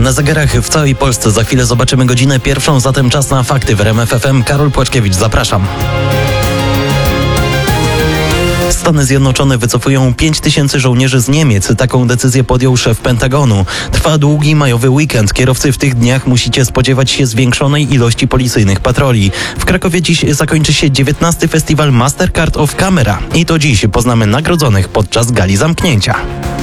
Na zegarach w całej Polsce za chwilę zobaczymy godzinę pierwszą, zatem czas na fakty w RMF FM. Karol Płaczkiewicz, zapraszam. Stany Zjednoczone wycofują 5000 żołnierzy z Niemiec. Taką decyzję podjął szef Pentagonu. Trwa długi majowy weekend. Kierowcy w tych dniach musicie spodziewać się zwiększonej ilości policyjnych patroli. W Krakowie dziś zakończy się 19. festiwal Mastercard of Camera. I to dziś poznamy nagrodzonych podczas gali zamknięcia.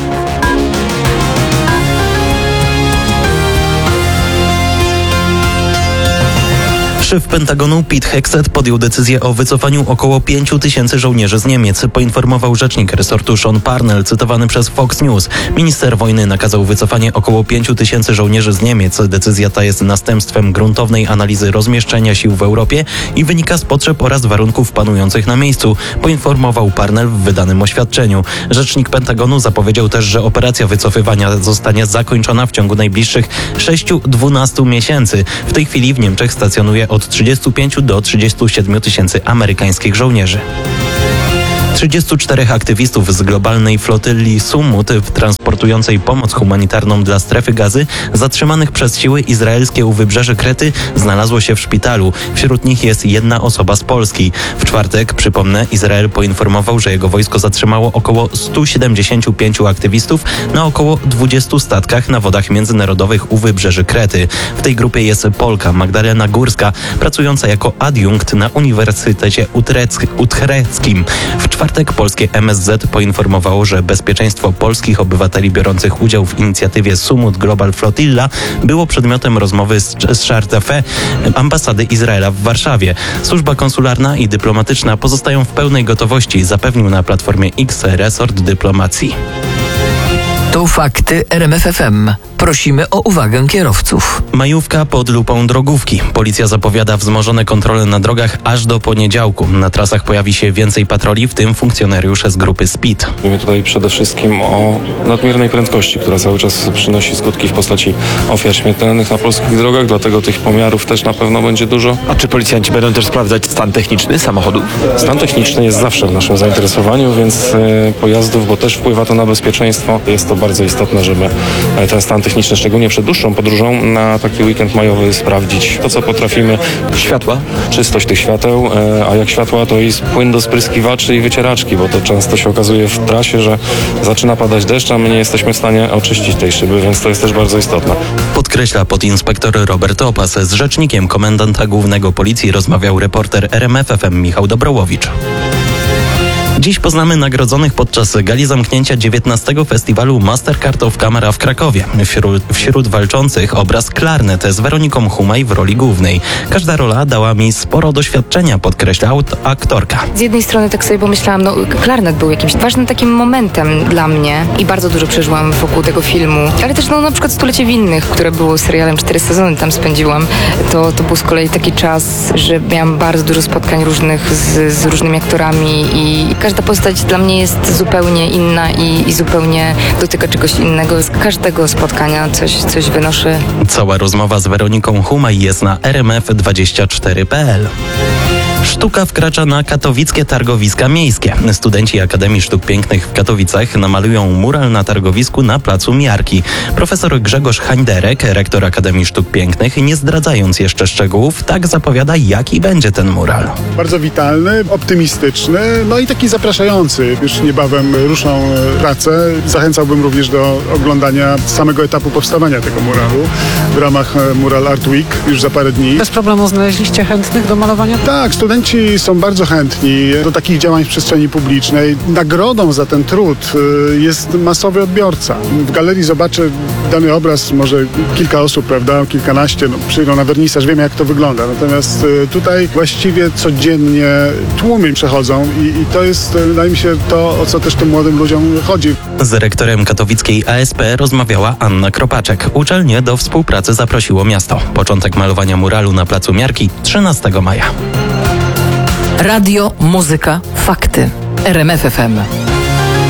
Szef Pentagonu Pete Hegseth podjął decyzję o wycofaniu około 5000 żołnierzy z Niemiec, poinformował rzecznik resortu Sean Parnell, cytowany przez Fox News. Minister wojny nakazał wycofanie około 5000 żołnierzy z Niemiec. Decyzja ta jest następstwem gruntownej analizy rozmieszczenia sił w Europie i wynika z potrzeb oraz warunków panujących na miejscu, poinformował Parnell w wydanym oświadczeniu. Rzecznik Pentagonu zapowiedział też, że operacja wycofywania zostanie zakończona w ciągu najbliższych 6-12 miesięcy. W tej chwili w Niemczech stacjonuje od 35 do 37 tysięcy amerykańskich żołnierzy. 34 aktywistów z globalnej flotylli Sumut transportującej pomoc humanitarną dla strefy Gazy, zatrzymanych przez siły izraelskie u wybrzeży Krety, znalazło się w szpitalu. Wśród nich jest jedna osoba z Polski. W czwartek, przypomnę, Izrael poinformował, że jego wojsko zatrzymało około 175 aktywistów na około 20 statkach na wodach międzynarodowych u wybrzeży Krety. W tej grupie jest Polka Magdalena Górska, pracująca jako adiunkt na Uniwersytecie Utreckim. W czwartek polskie MSZ poinformowało, że bezpieczeństwo polskich obywateli biorących udział w inicjatywie Sumut Global Flotilla było przedmiotem rozmowy z Charteffe, ambasady Izraela w Warszawie. Służba konsularna i dyplomatyczna pozostają w pełnej gotowości, zapewnił na Platformie X resort dyplomacji. To fakty RMF FM. Prosimy o uwagę kierowców. Majówka pod lupą drogówki. Policja zapowiada wzmożone kontrole na drogach aż do poniedziałku. Na trasach pojawi się więcej patroli, w tym funkcjonariusze z grupy Speed. Mówimy tutaj przede wszystkim o nadmiernej prędkości, która cały czas przynosi skutki w postaci ofiar śmiertelnych na polskich drogach, dlatego tych pomiarów też na pewno będzie dużo. A czy policjanci będą też sprawdzać stan techniczny samochodów? Stan techniczny jest zawsze w naszym zainteresowaniu, więc pojazdów, bo też wpływa to na bezpieczeństwo. Jest to bardzo istotne, żeby ten stan techniczny, szczególnie przed dłuższą podróżą, na taki weekend majowy sprawdzić to, co potrafimy. Światła? Czystość tych świateł, a jak światła, to jest płyn do spryskiwaczy i wycieraczki, bo to często się okazuje w trasie, że zaczyna padać deszcz, a my nie jesteśmy w stanie oczyścić tej szyby, więc to jest też bardzo istotne. Podkreśla podinspektor Robert Opas. Z rzecznikiem komendanta głównego policji rozmawiał reporter RMF FM Michał Dobrołowicz. Dziś poznamy nagrodzonych podczas gali zamknięcia 19. festiwalu Mastercard of Camera w Krakowie. Wśród walczących obraz Klarnet z Weroniką Humaj w roli głównej. Każda rola dała mi sporo doświadczenia, podkreśla aktorka. Z jednej strony tak sobie pomyślałam, Klarnet był jakimś ważnym takim momentem dla mnie i bardzo dużo przeżyłam wokół tego filmu. Ale też na przykład Stulecie Winnych, które było serialem, 4 sezony tam spędziłam. To był z kolei taki czas, że miałam bardzo dużo spotkań różnych z różnymi aktorami i każda postać dla mnie jest zupełnie inna i zupełnie dotyka czegoś innego. Z każdego spotkania coś wynoszę. Cała rozmowa z Weroniką Humaj jest na rmf24.pl. Sztuka wkracza na katowickie targowiska miejskie. Studenci Akademii Sztuk Pięknych w Katowicach namalują mural na targowisku na Placu Miarki. Profesor Grzegorz Hańderek, rektor Akademii Sztuk Pięknych, nie zdradzając jeszcze szczegółów, tak zapowiada, jaki będzie ten mural. Bardzo witalny, optymistyczny, i taki zapraszający. Już niebawem ruszą prace. Zachęcałbym również do oglądania samego etapu powstawania tego muralu w ramach Mural Art Week już za parę dni. Bez problemu znaleźliście chętnych do malowania? Tak, studenci są bardzo chętni do takich działań w przestrzeni publicznej. Nagrodą za ten trud jest masowy odbiorca. W galerii zobaczy dany obraz może kilka osób, prawda, kilkanaście, przyjdą na wernisaż, wiemy jak to wygląda. Natomiast tutaj właściwie codziennie tłumy przechodzą i to jest, wydaje mi się, to, o co też tym młodym ludziom chodzi. Z rektorem katowickiej ASP rozmawiała Anna Kropaczek. Uczelnię do współpracy zaprosiło miasto. Początek malowania muralu na Placu Miarki 13 maja. Radio, muzyka, fakty. RMF FM.